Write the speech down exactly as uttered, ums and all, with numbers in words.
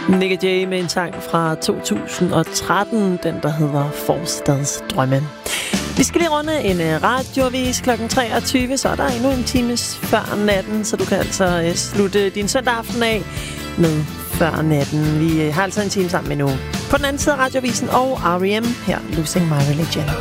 Nick Jay med en sang fra to tusind og tretten, den der hedder Forstadsdrømme. Vi skal lige runde en radioavis klokken treogtyve, så er der endnu en times før natten, så du kan altså slutte din søndag aften af med før natten. Vi har altså en time sammen endnu. På den anden side af radioavisen og R E M her, Losing My Religion.